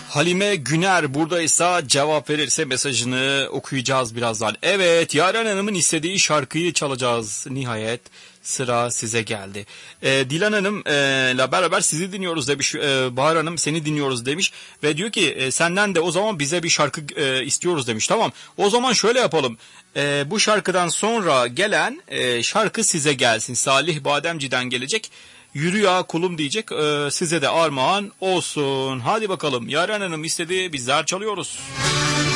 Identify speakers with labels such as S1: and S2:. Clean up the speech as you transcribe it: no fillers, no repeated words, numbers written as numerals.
S1: Halime Güner buradaysa cevap verirse mesajını okuyacağız birazdan. Evet, Yaren Hanım'ın istediği şarkıyı çalacağız. Nihayet sıra size geldi. Dilan Hanım'la beraber sizi dinliyoruz demiş. Bahar Hanım seni dinliyoruz demiş. Ve diyor ki senden de o zaman bize bir şarkı istiyoruz demiş. Tamam, o zaman şöyle yapalım. Bu şarkıdan sonra gelen şarkı size gelsin. Salih Bademci'den gelecek. Yürü ya kulum diyecek, size de armağan olsun. Hadi bakalım, Yaren Hanım istedi, bizler çalıyoruz.